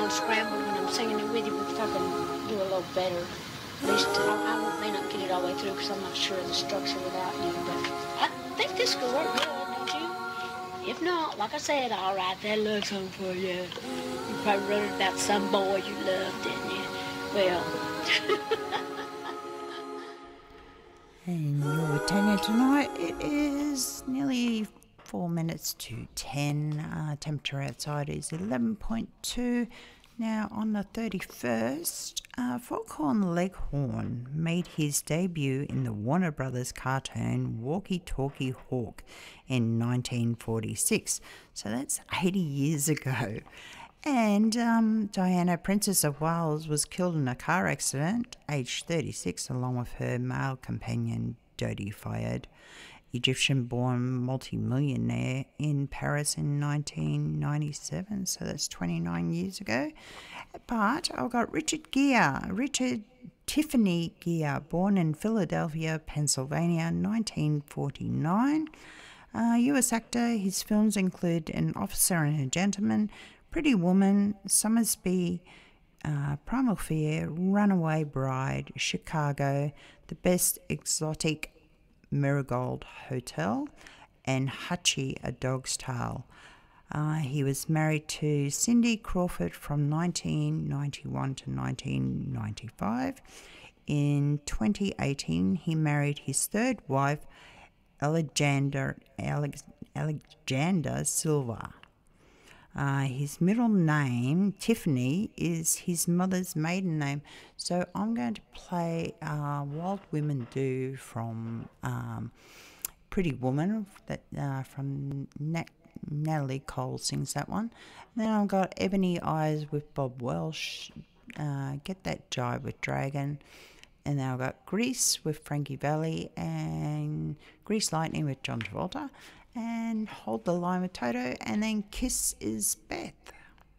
unscrambled when I'm singing it with you because I can do a little better. At least I may not get it all the way through because I'm not sure of the structure without you, but I think this could work good, don't you? If not, like I said, I'll write that love song for you. You probably wrote it about some boy you loved, didn't you? Well... And you're with Tanya tonight. It is nearly 4 minutes to 10. Temperature outside is 11.2. Now on the 31st, Foghorn Leghorn made his debut in the Warner Brothers cartoon Walkie Talkie Hawk in 1946. So that's 80 years ago. And Diana, Princess of Wales, was killed in a car accident, aged 36, along with her male companion, Dodi Fayed, Egyptian-born multi-millionaire in Paris in 1997, so that's 29 years ago. But I've got Richard Tiffany Gere, born in Philadelphia, Pennsylvania, 1949. US actor. His films include An Officer and a Gentleman, Pretty Woman, Summersby, Primal Fear, Runaway Bride, Chicago, The Best Exotic, Marigold Hotel, and Hutchie, A Dog's Tale. He was married to Cindy Crawford from 1991 to 1995. In 2018, he married his third wife, Alexander Silva. His middle name, Tiffany, is his mother's maiden name. So I'm going to play Wild Women Do from Pretty Woman, that from Natalie Cole sings that one. And then I've got Ebony Eyes with Bob Welsh, Get That Jive with Dragon. And then I've got Grease with Frankie Valli and Grease Lightning with John Travolta. And Hold the Line with Toto, and then Kiss is Beth.